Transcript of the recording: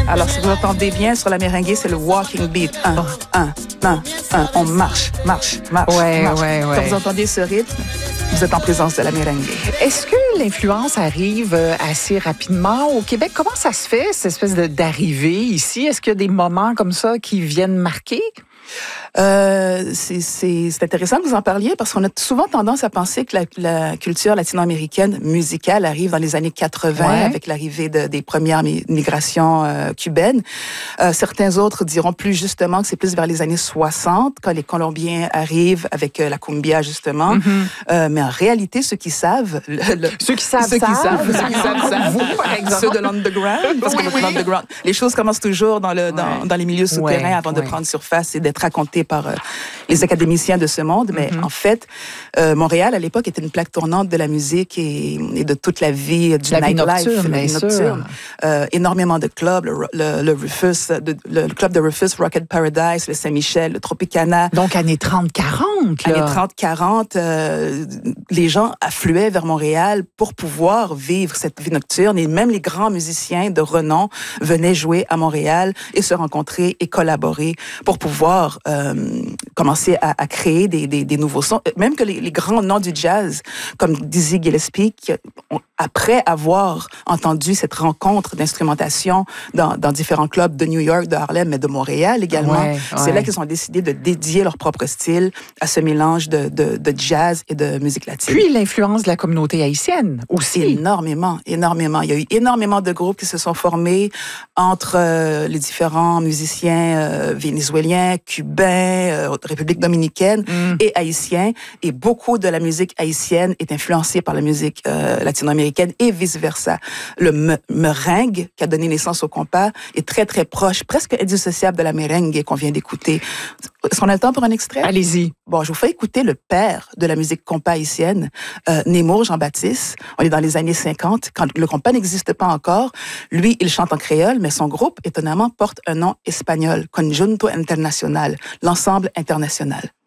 Alors, si vous entendez bien sur la merengue, c'est le walking beat. 1, 1. On marche. Ouais. Quand vous entendez ce rythme, vous êtes en présence de la merengue. Est-ce que l'influence arrive assez rapidement au Québec? Comment ça se fait, cette espèce d'arrivée ici? Est-ce qu'il y a des moments comme ça qui viennent marquer? C'est intéressant que vous en parliez parce qu'on a souvent tendance à penser que la culture latino-américaine musicale arrive dans les années 80 avec l'arrivée des premières migrations cubaines. Certains autres diront plus justement que c'est plus vers les années 60 quand les Colombiens arrivent avec la cumbia justement. Mais en réalité, ceux qui savent, ceux qui savent, vous, par exemple, ceux de l'underground, parce que l'underground, les choses commencent toujours dans les milieux souterrains avant de prendre surface et d'être racontées par les académiciens de ce monde. Mais en fait, Montréal, à l'époque, était une plaque tournante de la musique et de toute la vie du nightlife, la vie nocturne. Énormément de clubs, le Rufus, le club de Rufus, Rocket Paradise, le Saint-Michel, le Tropicana. Donc, années 30-40. Années 30-40, les gens affluaient vers Montréal pour pouvoir vivre cette vie nocturne et même les grands musiciens de renom venaient jouer à Montréal et se rencontrer et collaborer pour pouvoir commencer à créer des nouveaux sons. Même que les grands noms du jazz, comme Dizzy Gillespie, après avoir entendu cette rencontre d'instrumentation dans différents clubs de New York, de Harlem, mais de Montréal également, c'est là qu'ils ont décidé de dédier leur propre style à ce mélange de jazz et de musique latine. Puis l'influence de la communauté haïtienne aussi. Énormément. Il y a eu énormément de groupes qui se sont formés entre les différents musiciens vénézuéliens, cubains, République dominicaine et haïtiens. Et beaucoup de la musique haïtienne est influencée par la musique latino-américaine et vice-versa. Le merengue, qui a donné naissance au compas, est très, très proche, presque indissociable de la merengue qu'on vient d'écouter. Est-ce qu'on a le temps pour un extrait? Allez-y. Bon, je vous fais écouter le père de la musique compas haïtienne, Nemours Jean-Baptiste. On est dans les années 50, quand le compas n'existe pas encore. Lui, il chante en créole, mais son groupe, étonnamment, porte un nom espagnol, Conjunto Internacional, l'ensemble international.